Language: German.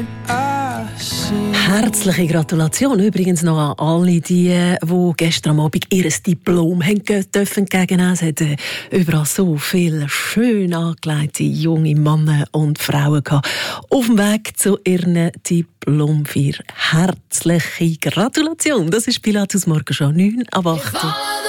Herzliche Gratulation übrigens noch an alle, die gestern Abend ihr Diplom haben dürfen entgegennehmen. Es hat überall so viele schön angelegte junge Männer und Frauen gehabt auf dem Weg zu ihren Diplomfeier. Herzliche Gratulation. Das ist Pilatus Morgen schon 9 ab 8.